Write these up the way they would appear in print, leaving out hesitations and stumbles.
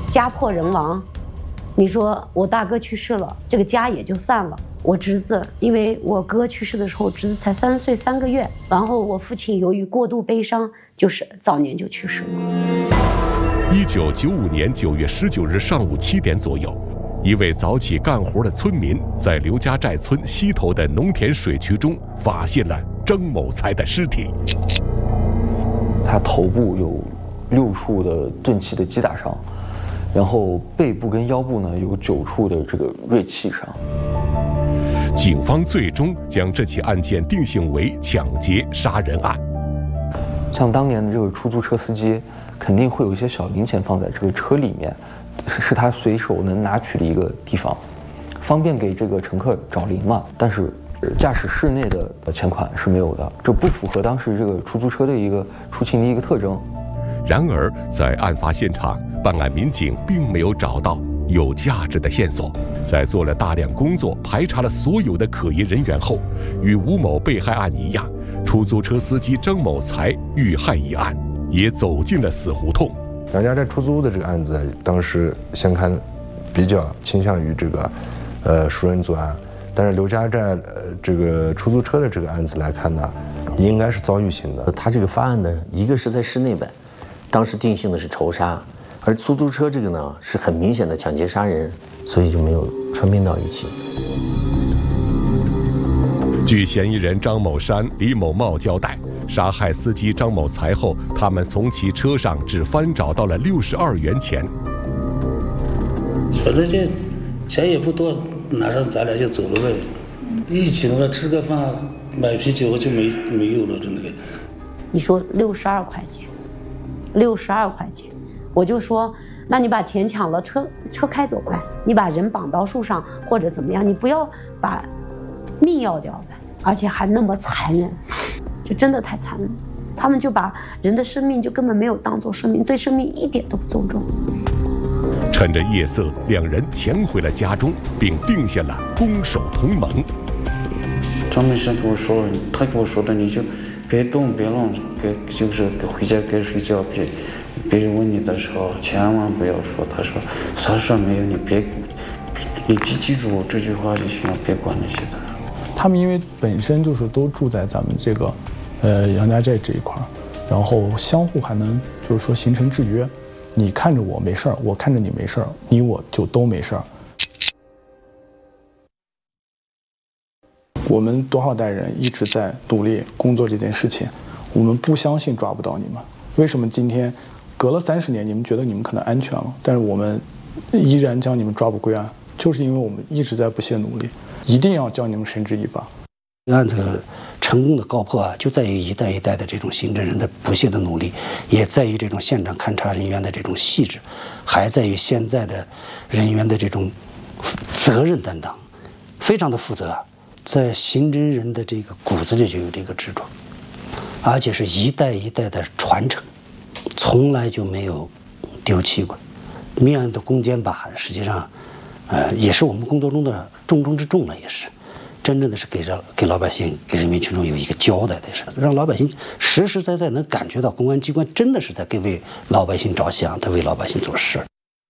家破人亡。你说我大哥去世了，这个家也就散了。我侄子，因为我哥去世的时候，侄子才3岁3个月，然后我父亲由于过度悲伤，就是早年就去世了。 1995年9月19日上午7点左右，一位早起干活的村民在刘家寨村西头的农田水渠中发现了张某才的尸体。 他头部有6处的钝器的击打伤，然后背部跟腰部呢有9处的这个锐器伤。 警方最终将这起案件定性为抢劫杀人案。 像当年的这个出租车司机，肯定会有一些小零钱放在这个车里面，是他随手能拿取的一个地方，方便给这个乘客找零嘛。但是驾驶室内的钱款是没有的，这不符合当时这个出租车的一个出勤的一个特征。 然而，在案发现场，办案民警并没有找到有价值的线索。在做了大量工作，排查了所有的可疑人员后，与吴某被害案一样，出租车司机张某才遇害一案也走进了死胡同。 杨家寨出租的这个案子，当时先看比较倾向于这个熟人作案，但是刘家寨这个出租车的这个案子来看呢，应该是遭遇性的。 他这个发案的一个是在室内本，当时定性的是仇杀，而出租车这个呢是很明显的抢劫杀人，所以就没有串并到一起。 据嫌疑人张某山、李某茂交代，杀害司机张某才后，他们从其车上只翻找到了62元钱。 反正这钱也不多，拿上咱俩就走了呗。一起了吃个饭，买啤酒就没有了，真的。 你说62块钱，62块钱，我就说，那你把钱抢了，车开走呗，你把人绑到树上或者怎么样，你不要把命要掉呗，而且还那么残忍，就真的太残忍。他们就把人的生命就根本没有当作生命，对生命一点都不尊重。 趁着夜色，两人潜回了家中，并定下了攻守同盟。 张美山跟我说了，他跟我说的，你就别动别弄，就是回家该睡觉，别人问你的时候千万不要说。他说啥事没有，你记住这句话就行了，别管那些的。 他们因为本身就是都住在咱们这个杨家寨这一块，然后相互还能就是说形成制约，你看着我没事儿，我看着你没事儿，你我就都没事儿。我们多少代人一直在努力工作这件事情，我们不相信抓不到你们。为什么今天隔了30年，你们觉得你们可能安全了，但是我们依然将你们抓捕归案？就是因为我们一直在不懈努力，一定要将你们绳之以法。 案子成功的告破啊，就在于一代一代的这种刑侦人的不懈的努力，也在于这种现场勘查人员的这种细致，还在于现在的人员的这种责任担当，非常的负责。在刑侦人的这个骨子里就有这个执着，而且是一代一代的传承，从来就没有丢弃过。命案的攻坚把，实际上，也是我们工作中的重中之重了，也是。真正的是给老百姓、给人民群众有一个交代的事，让老百姓实实在在能感觉到公安机关真的是在为老百姓着想，在为老百姓做事。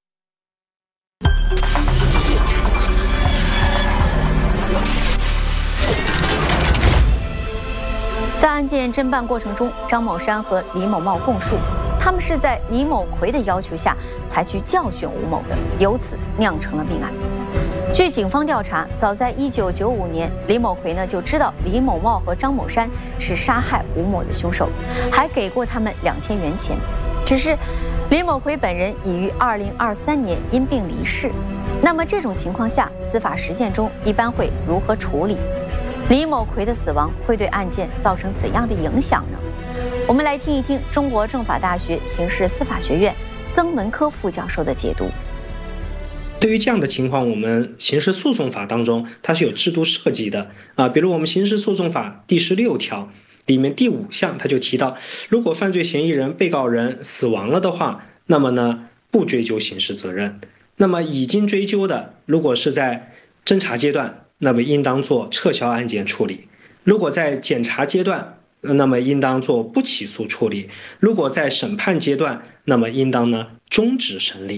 在案件侦办过程中，张某山和李某茂供述，他们是在李某奎的要求下才去教训吴某的，由此酿成了命案。据警方调查，早在1995年，李某奎就知道李某茂和张某山是杀害吴某的凶手，还给过他们2000元钱。只是李某奎本人已于2023年因病离世。那么这种情况下，司法实践中一般会如何处理？李某奎的死亡会对案件造成怎样的影响呢？我们来听一听中国政法大学刑事司法学院曾文科副教授的解读。 对于这样的情况，我们刑事诉讼法当中它是有制度设计的比如我们刑事诉讼法第16条里面第5项，它就提到，如果犯罪嫌疑人、被告人死亡了的话，那么呢不追究刑事责任。那么已经追究的，如果是在侦查阶段，那么应当做撤销案件处理；如果在检查阶段，那么应当做不起诉处理；如果在审判阶段，那么应当终止审理。